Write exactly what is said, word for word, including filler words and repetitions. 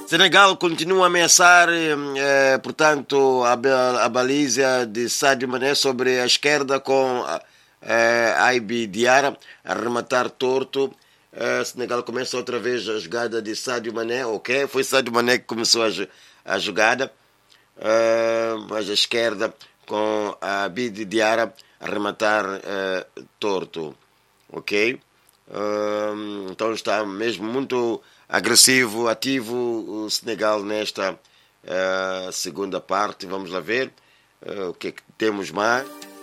Senegal continua a ameaçar, eh, portanto, a, a baliza de Sadio Mané sobre a esquerda com eh, Aibi Diarra a rematar torto. Eh, Senegal começa outra vez a jogada de Sadio Mané, ok? Foi Sadio Mané que começou a, a jogada, eh, mas a esquerda com a Aibi Diarra a rematar eh, torto, ok? Uh, então está mesmo muito agressivo, ativo o Senegal nesta uh, segunda parte. Vamos lá ver uh, o que é que temos mais.